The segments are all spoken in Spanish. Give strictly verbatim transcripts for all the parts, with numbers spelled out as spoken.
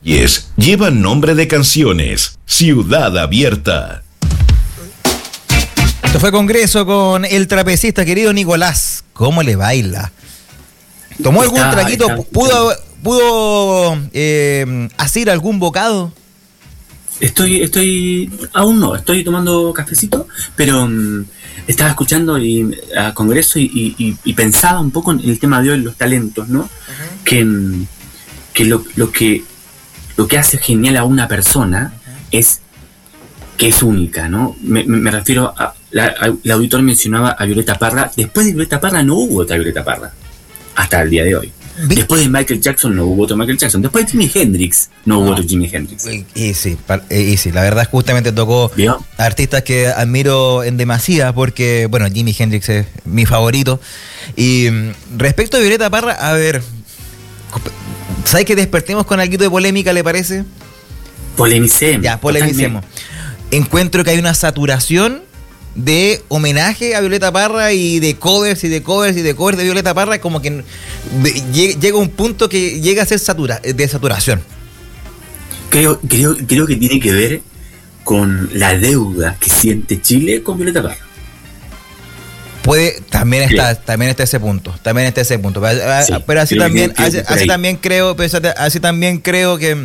Yes, lleva nombre de canciones. Ciudad Abierta. Esto fue Congreso con el trapecista querido Nicolás. ¿Cómo le baila? ¿Tomó algún está, traguito? Está, ¿Pudo, pudo eh, hacer algún bocado? Estoy, estoy, aún no, estoy tomando cafecito, pero um, estaba escuchando y, a Congreso y, y, y pensaba un poco en el tema de hoy, los talentos, ¿no? Uh-huh. Que, que, lo, lo que lo que hace genial a una persona uh-huh. es que es única, ¿no? Me, me refiero a, la, a, el auditor mencionaba a Violeta Parra. Después de Violeta Parra no hubo otra Violeta Parra, hasta el día de hoy. Después de Michael Jackson no hubo otro Michael Jackson. Después de Jimi Hendrix no hubo no. otro Jimi Hendrix. Y sí, y sí, la verdad justamente tocó ¿Vio? artistas que admiro en demasía porque, bueno, Jimi Hendrix es mi favorito. Y respecto a Violeta Parra, a ver, ¿sabes que despertemos con algo de polémica, le parece? Polemicemos. Ya, polemicemos. Totalmente. Encuentro que hay una saturación de homenaje a Violeta Parra y de covers y de covers y de covers de Violeta Parra, como que de, llega un punto que llega a ser satura, de saturación. Creo, creo, creo que tiene que ver con la deuda que siente Chile con Violeta Parra. Puede, también está, sí. también está ese punto, también está ese punto. Pero, sí, pero así también, que, así, así también creo, pero así también creo que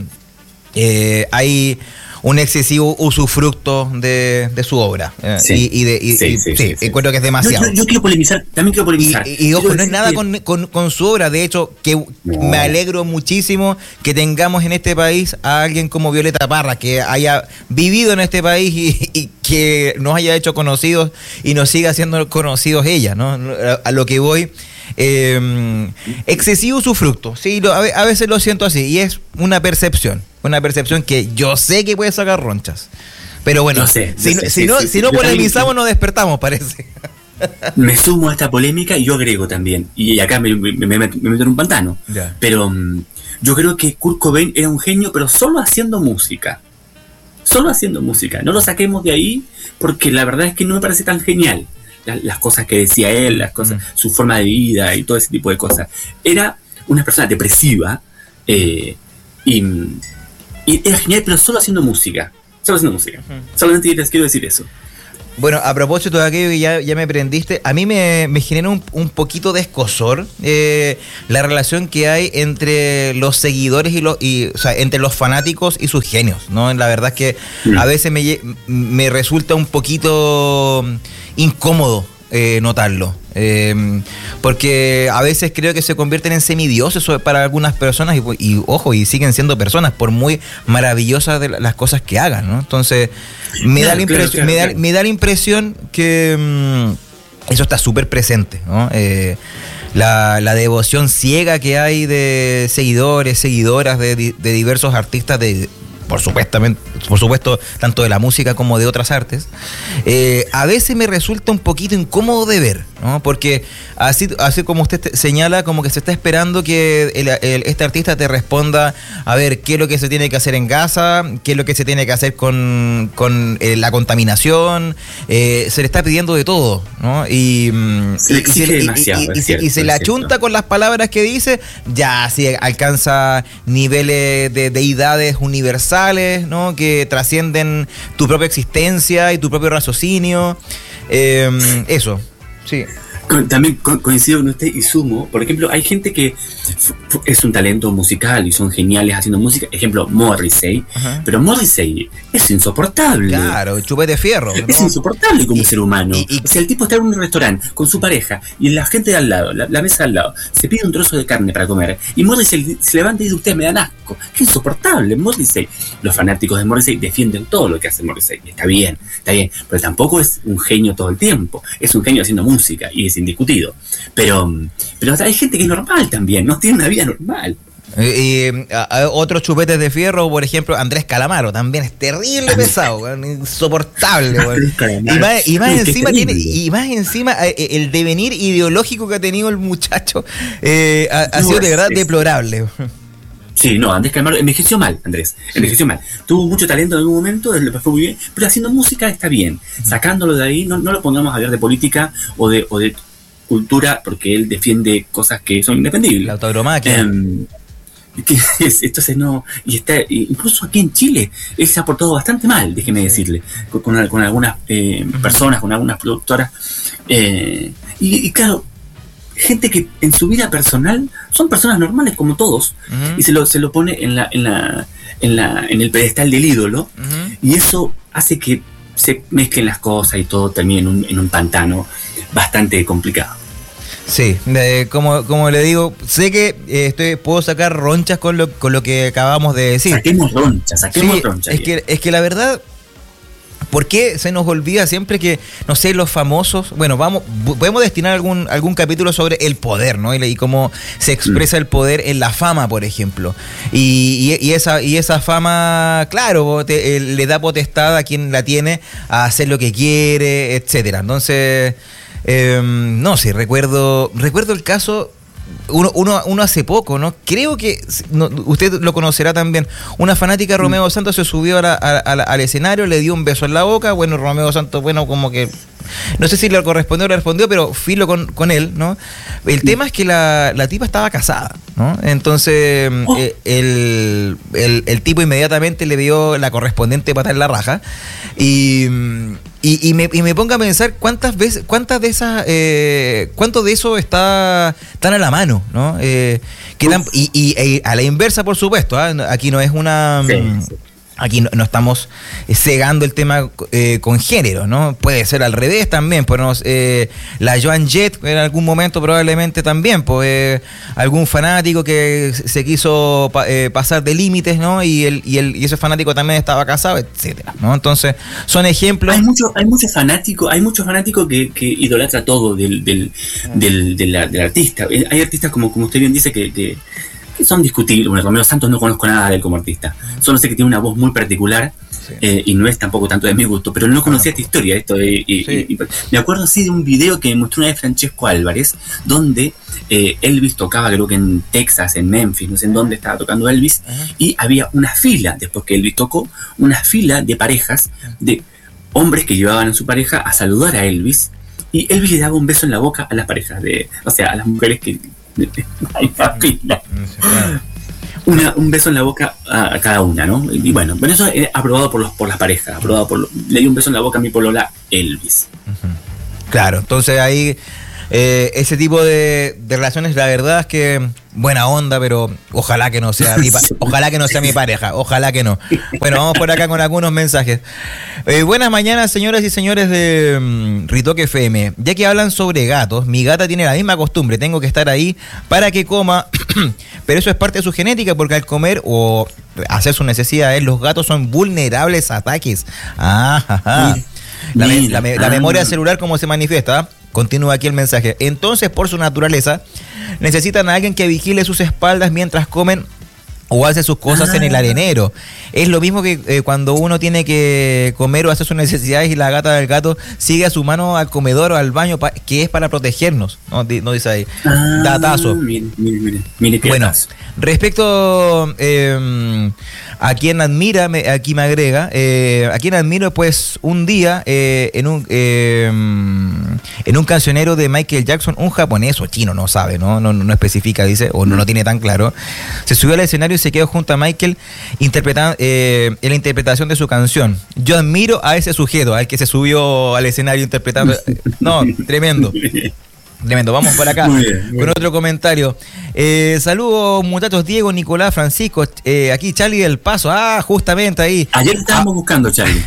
eh, hay un excesivo usufructo de, de su obra. Sí, y, y de, y, sí, y, sí, sí, sí, encuentro que es demasiado. Yo, yo, yo quiero polemizar, también quiero polemizar. Y, y, y ojo, no es nada con, con, con su obra. De hecho, que no. me alegro muchísimo que tengamos en este país a alguien como Violeta Parra, que haya vivido en este país y, y que nos haya hecho conocidos y nos siga haciendo conocidos ella, ¿no? A, a lo que voy. Eh, excesivo usufructo, sí, lo, a, a veces lo siento así, y es una percepción, una percepción que yo sé que puede sacar ronchas, pero bueno, no sé, si, no, sé, si, sí, no, sí, si no polemizamos nos despertamos, parece. Me sumo a esta polémica y yo agrego también, y acá me, me, me, me meto en un pantano, yeah. pero um, yo creo que Kurt Cobain era un genio, pero solo haciendo música, solo haciendo música, no lo saquemos de ahí, porque la verdad es que no me parece tan genial. Las cosas que decía él, las cosas, mm. su forma de vida y todo ese tipo de cosas. Era una persona depresiva eh, y, y era genial, pero solo haciendo música. Solo haciendo música. Mm. Solamente les quiero decir eso. Bueno, a propósito de aquello que ya, ya me prendiste, a mí me, me genera un, un poquito de escozor eh, la relación que hay entre los seguidores y los, y, o sea, entre los fanáticos y sus genios, ¿no? La verdad es que mm. a veces me, me resulta un poquito incómodo eh, notarlo. Eh, porque a veces creo que se convierten en semidioses para algunas personas y, y ojo, y siguen siendo personas por muy maravillosas de las cosas que hagan, ¿no? Entonces me da la impresión, me da, me da la impresión que mmm, eso está súper presente, ¿no? Eh, la, la devoción ciega que hay de seguidores, seguidoras de, de diversos artistas de por supuesto, por supuesto, tanto de la música como de otras artes, eh, a veces me resulta un poquito incómodo de ver, ¿no? Porque así, así como usted te señala, como que se está esperando que el, el, este artista te responda a ver qué es lo que se tiene que hacer en Gaza, qué es lo que se tiene que hacer con, con eh, la contaminación, eh, se le está pidiendo de todo, ¿no? Y se le exige demasiado, y, y, y, cierto, y se le achunta con las palabras que dice, ya si alcanza niveles de deidades universales, ¿no? Que trascienden tu propia existencia y tu propio raciocinio. Eh, eso, sí. También coincido con usted y sumo, por ejemplo, hay gente que es un talento musical y son geniales haciendo música, ejemplo Morrissey, uh-huh. pero Morrissey es insoportable. Claro, chupete de fierro, ¿no? Es insoportable como y, ser humano. Y, y, o sea, el tipo está en un restaurante con su pareja y la gente de al lado, la, la mesa de al lado, se pide un trozo de carne para comer y Morrissey se levanta y dice, ustedes me dan asco. Qué insoportable, Morrissey. Los fanáticos de Morrissey defienden todo lo que hace Morrissey. Está bien, está bien, pero tampoco es un genio todo el tiempo. Es un genio haciendo música y es indiscutido, pero pero hay gente que es normal también, no tiene una vida normal. Y, y a, otros chupetes de fierro, por ejemplo, Andrés Calamaro, también es terrible pesado, insoportable. Y más, y más encima tiene, y más encima el devenir ideológico que ha tenido el muchacho eh, ha, ha no, sido de verdad es, deplorable. Sí, no, Andrés Calamaro envejeció mal, Andrés, envejeció sí. mal. Tuvo mucho talento en algún momento, le fue muy bien, pero haciendo música está bien. Sacándolo de ahí, no, no lo pongamos a hablar de política o de, o de cultura, porque él defiende cosas que son indefendibles. La tauromaquia. Um, que es, entonces no, y está, incluso aquí en Chile, él se ha portado bastante mal, déjeme sí. decirle, con, con, con algunas eh, uh-huh. personas, con algunas productoras, eh, y, y claro, gente que en su vida personal son personas normales como todos, uh-huh. y se lo, se lo pone en la, en la, en la, en el pedestal del ídolo, uh-huh. y eso hace que se mezclen las cosas y todo termine en un, en un pantano bastante complicado. Sí, de, como, como le digo, sé que eh, estoy, puedo sacar ronchas con lo, con lo que acabamos de decir. Saquemos ronchas, saquemos sí, ronchas. Es que, es que la verdad, ¿por qué se nos olvida siempre que, no sé, los famosos, bueno, vamos, podemos destinar algún, algún capítulo sobre el poder, ¿no? Y, y cómo se expresa mm. el poder en la fama, por ejemplo. Y, y, y, esa, y esa fama, claro, te, eh, le da potestad a quien la tiene a hacer lo que quiere, etcétera. Entonces... Eh, no, sí, recuerdo recuerdo el caso, uno, uno, uno hace poco, ¿no? Creo que, no, usted lo conocerá también, una fanática de Romeo Santos se subió a la, a, a, al escenario, le dio un beso en la boca, bueno, Romeo Santos, bueno, como que, no sé si le correspondió o le respondió, pero filo con, con él, ¿no? El tema es que la, la tipa estaba casada, ¿no? Entonces, oh. eh, el, el, el tipo inmediatamente le dio la correspondiente patada en la raja, y... Y, y, me, y me pongo a pensar cuántas veces, cuántas de esas, eh, cuánto de eso está tan a la mano, ¿no? Eh, quedan, y, y, y a la inversa, por supuesto, ¿eh? Aquí no es una... Sí, sí. Aquí no, no estamos cegando el tema eh, con género, ¿no? Puede ser al revés también, pues no, eh, la Joan Jett en algún momento probablemente también, pues eh, algún fanático que se quiso pa, eh, pasar de límites, ¿no? Y el, y el y ese fanático también estaba casado, etcétera, ¿no? Entonces, son ejemplos. Hay muchos hay muchos fanáticos, hay muchos fanáticos que, que idolatra todo del del, del, del, del, del artista. Hay artistas como, como usted bien dice que, que que son discutibles. Bueno, Romeo Santos no conozco nada de él como artista. Solo sé que tiene una voz muy particular, sí. eh, y no es tampoco tanto de mi gusto, pero no conocía esta historia. Esto y, y, sí. y, y, me acuerdo así de un video que me mostró una vez Francesco Álvarez, donde eh, Elvis tocaba, creo que en Texas, en Memphis, no sé en dónde estaba tocando Elvis, uh-huh. y había una fila, después que Elvis tocó, una fila de parejas, de hombres que llevaban a su pareja a saludar a Elvis, y Elvis le daba un beso en la boca a las parejas, de, o sea, a las mujeres que... Una, un beso en la boca a, a cada una, ¿no? Y bueno, bueno, eso es aprobado por los por las parejas, aprobado por los, le di un beso en la boca a mi polola Elvis. Uh-huh. Claro, entonces ahí eh, ese tipo de, de relaciones, la verdad es que buena onda, pero ojalá que no sea mi pa- ojalá que no sea mi pareja, ojalá que no. Bueno, vamos por acá con algunos mensajes. Eh, buenas mañanas, señoras y señores de um, Ritoque F M. Ya que hablan sobre gatos, mi gata tiene la misma costumbre, tengo que estar ahí para que coma, pero eso es parte de su genética, porque al comer o hacer sus necesidades, los gatos son vulnerables a ataques. Ah, ajá. La, me, la, me, la memoria celular, ¿cómo se manifiesta? Continúa aquí el mensaje. Entonces, por su naturaleza, necesitan a alguien que vigile sus espaldas mientras comen o hace sus cosas ah. en el arenero. Es lo mismo que eh, cuando uno tiene que comer o hacer sus necesidades y la gata del gato sigue a su mano al comedor o al baño, pa- que es para protegernos. No, no dice ahí. Ah, Datazo. Mire, mire, mire, mire qué bueno, datazo. Respecto eh, a quien admira, me, aquí me agrega, eh, a quien admiro, pues un día eh, en un eh, en un cancionero de Michael Jackson, un japonés o chino, no sabe, no no, no especifica, dice, o no lo tiene tan claro, se subió al escenario y se quedó junto a Michael interpretando eh, en la interpretación de su canción. Yo admiro a ese sujeto, al que se subió al escenario interpretando. No, tremendo. Tremendo, vamos por acá muy bien, muy con bien. Otro comentario. Eh, saludos muchachos, Diego, Nicolás, Francisco, eh, aquí Charlie del Paso. Ah, justamente ahí. Ayer estábamos ah. buscando, Charlie.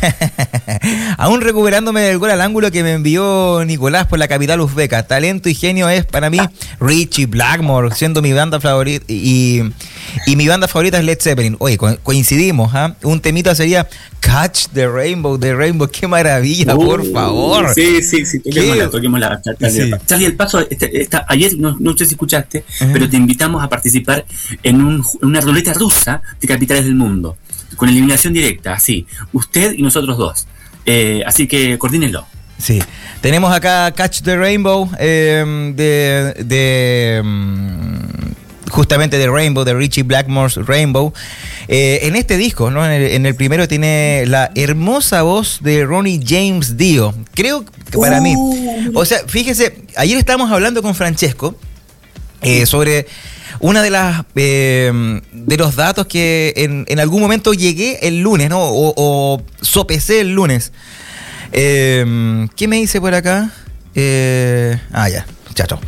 Aún recuperándome del gol al ángulo que me envió Nicolás por la capital uzbeca. Talento y genio es para mí Richie Blackmore, siendo mi banda favorita, y, y mi banda favorita es Led Zeppelin. Oye, co- coincidimos, ¿ah? ¿eh? Un temita sería Catch the Rainbow, the Rainbow, qué maravilla, uh, por favor. Sí, sí, sí, toquémosla, toquémosla. Charlie, sí. Charlie del Paso, este, esta, ayer, no, no sé si escuchaste, uh-huh. pero te invitamos a participar en, un, en una ruleta rusa de capitales del mundo, con eliminación directa, así, usted y nosotros dos. Eh, así que coordínenlo. Sí, tenemos acá Catch the Rainbow eh, de... de um, justamente de Rainbow, de Richie Blackmore's Rainbow. Eh, en este disco, ¿no? En el, en el primero tiene la hermosa voz de Ronnie James Dio. Creo que para uh. mí, o sea, fíjese, ayer estábamos hablando con Francesco eh, sobre una de las eh, de los datos que en, en algún momento llegué el lunes, ¿no? O, o sopesé el lunes. Eh, ¿Qué me dice por acá? Eh, ah, ya, chato.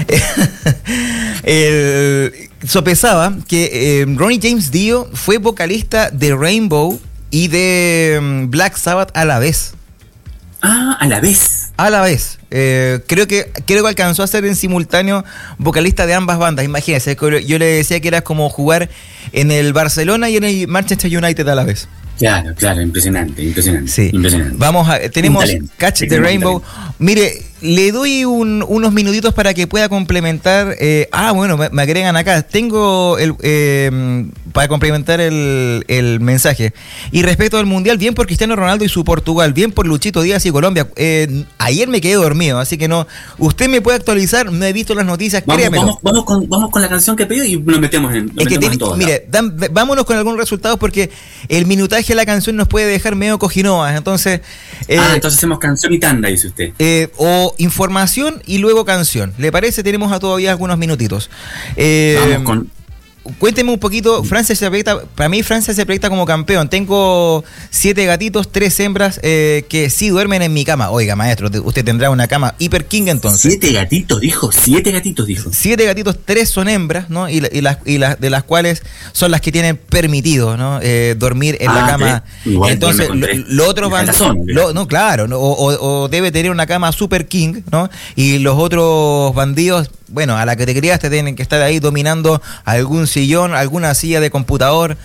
El, sopesaba que eh, Ronnie James Dio fue vocalista de Rainbow y de um, Black Sabbath a la vez. Ah, a la vez. A la vez. Eh, creo que creo que alcanzó a ser en simultáneo vocalista de ambas bandas. Imagínense, yo le decía que era como jugar en el Barcelona y en el Manchester United a la vez. Claro, claro, impresionante, impresionante. Sí. Impresionante. Vamos a, tenemos Catch the Rainbow. Talento. Mire, le doy un, unos minutitos para que pueda complementar. Eh, ah, bueno, me, me agregan acá. Tengo el eh, para complementar el, el mensaje. Y respecto al Mundial, bien por Cristiano Ronaldo y su Portugal, bien por Luchito Díaz y Colombia. Eh, ayer me quedé dormido, así que no. Usted me puede actualizar, no he visto las noticias, vamos, créamelo. Vamos, vamos, con, vamos con la canción que pidió y nos metemos en, nos es que metemos tiene, en todo. mire, dan, vámonos con algunos resultados porque el minutaje de la canción nos puede dejar medio cojinoas. Entonces, eh, ah, entonces hacemos canción y tanda, dice usted. Eh, o información y luego canción. ¿Le parece? Tenemos a todavía algunos minutitos. Eh, Vamos con... Cuénteme un poquito, Francia se proyecta, para mí Francia se proyecta como campeón. Tengo siete gatitos, tres hembras eh, que sí duermen en mi cama. Oiga, maestro, usted tendrá una cama hiper king entonces. Siete gatitos, dijo, siete gatitos, dijo. Siete gatitos, tres son hembras, ¿no? Y, y, las, y las de las cuales son las que tienen permitido, ¿no? Eh, dormir en ah, la cama. Igual, entonces, los otros van... Lo, no, claro, ¿no? O, o, o debe tener una cama super king, ¿no? Y los otros bandidos... Bueno, a la que te criaste tienen que estar ahí dominando algún sillón, alguna silla de computador.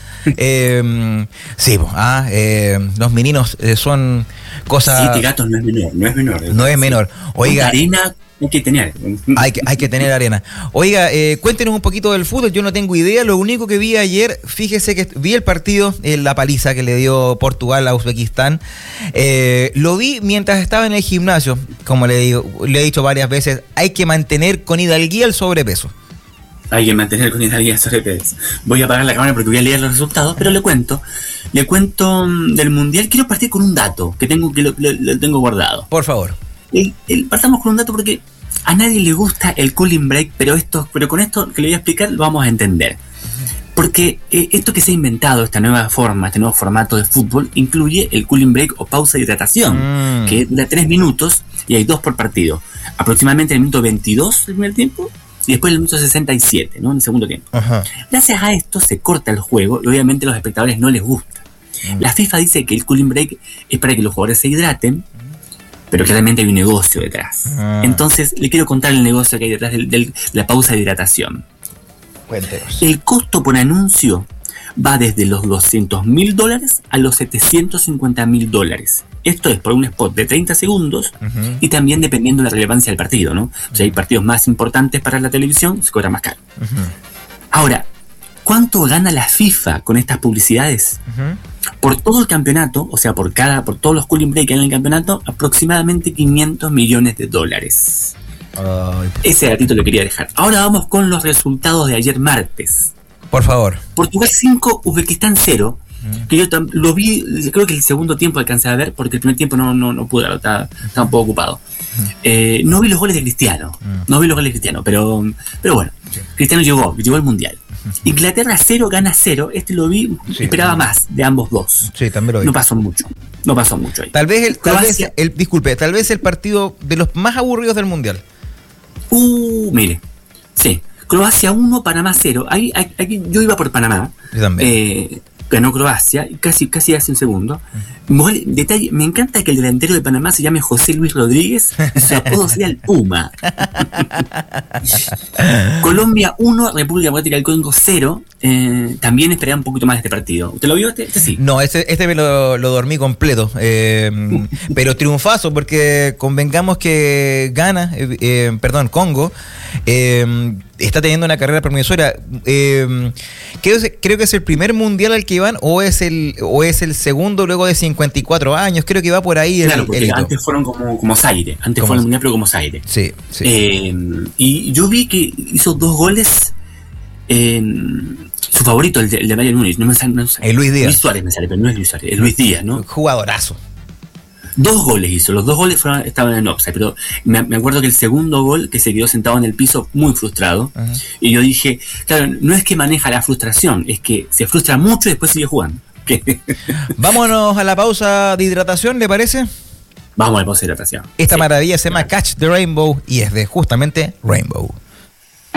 eh, sí, ah, eh, los meninos eh, son cosas... Siete gatos no es menor, no es menor. No es menor. Oiga... Arena hay que tener. Hay que, hay que tener arena. Oiga, eh, cuéntenos un poquito del fútbol, yo no tengo idea. Lo único que vi ayer, fíjese que vi el partido, eh, la paliza que le dio Portugal a Uzbekistán. Eh, lo vi mientras estaba en el gimnasio. Como le digo, le he dicho varias veces, hay que mantener con hidalguía el sobrepeso. Hay que mantener con hidalguía el sobrepeso. Voy a apagar la cámara porque voy a leer los resultados, pero le cuento. Le cuento del Mundial. Quiero partir con un dato que tengo que lo, lo, lo tengo guardado. Por favor. El, el, partamos con un dato porque a nadie le gusta el cooling break, pero esto, pero con esto que le voy a explicar lo vamos a entender. Porque eh, esto que se ha inventado, esta nueva forma, este nuevo formato de fútbol, incluye el cooling break o pausa de hidratación, mm. que dura tres minutos y hay dos por partido. Aproximadamente el minuto veintidós del primer tiempo y después el minuto sesenta y siete, ¿no? En el segundo tiempo. Ajá. Gracias a esto se corta el juego y obviamente a los espectadores no les gusta. Mm. La FIFA dice que el cooling break es para que los jugadores se hidraten, pero claramente hay un negocio detrás. Ah. Entonces, le quiero contar el negocio que hay detrás de, de la pausa de hidratación. Cuéntenos. El costo por anuncio va desde los doscientos mil dólares a los setecientos cincuenta mil dólares. Esto es por un spot de treinta segundos uh-huh. y también dependiendo de la relevancia del partido, ¿no? Uh-huh. O sea, hay partidos más importantes para la televisión, se cobra más caro. Uh-huh. Ahora, ¿cuánto gana la FIFA con estas publicidades? Uh-huh. Por todo el campeonato, o sea, por cada, por todos los cooling break que hay en el campeonato, aproximadamente quinientos millones de dólares. Ay. Ese datito lo quería dejar. Ahora vamos con los resultados de ayer martes. Por favor. Portugal cinco, Uzbekistán cero. Mm. Que yo tam- lo vi, creo que el segundo tiempo alcancé a ver, porque el primer tiempo no, no, no pude, estaba, estaba un poco ocupado. Mm. Eh, no vi los goles de Cristiano, mm. no vi los goles de Cristiano, pero, pero bueno, sí. Cristiano llegó, llegó al Mundial. Mm. Inglaterra cero, gana cero, este lo vi, sí, esperaba sí. más de ambos dos. Sí, también lo vi. No pasó mucho, no pasó mucho ahí. Tal vez el, tal vez el, disculpe, tal vez el partido de los más aburridos del Mundial. Uh, mire, sí, Croacia uno, Panamá cero. Ahí, aquí, yo iba por Panamá. Yo también. Eh, ganó Croacia, casi, casi hace un segundo. Uh-huh. Detalle, me encanta que el delantero de Panamá se llame José Luis Rodríguez y su apodo sea el Puma. Colombia uno, República Democrática del Congo cero. Eh, también esperaba un poquito más de este partido. ¿Usted lo vio este? Este sí. No, este, este me lo, lo dormí completo. Eh, pero triunfazo, porque convengamos que Ghana, eh, eh, perdón, Congo, eh, está teniendo una carrera promisoria. Eh, creo, creo que es el primer mundial al que van, o es el o es el segundo luego de cincuenta y cuatro años. Creo que va por ahí. Claro, el, porque el antes fueron como, como Zaire. Antes fueron el mundial, pero como Zaire. Sí, sí. Eh, y yo vi que hizo dos goles. Eh, su favorito, el de, el de Bayern Múnich, no me sale, no sé. El Luis Díaz. Luis Suárez me sale, pero no es Luis Suárez, es Luis Díaz, ¿no? Jugadorazo. Dos goles hizo, los dos goles fueron, estaban en offside, pero me, me acuerdo que el segundo gol, que se quedó sentado en el piso muy frustrado, uh-huh. y yo dije, claro, no es que maneja la frustración, es que se frustra mucho y después sigue jugando. Vámonos a la pausa de hidratación, ¿le parece? Vamos a la pausa de hidratación. Esta sí. maravilla se llama Catch the Rainbow y es de justamente Rainbow.